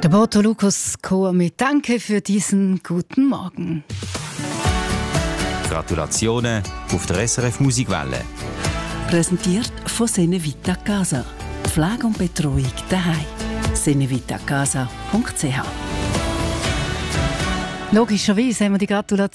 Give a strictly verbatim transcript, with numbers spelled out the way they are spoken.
Der Boto Lucas Chor mit Danke für diesen guten Morgen. Gratulationen auf der S R F Musikwelle. Präsentiert von Senevita Casa. Pflege und Betreuung daheim. senevitacasa punkt c h. Logischerweise haben wir die Gratulation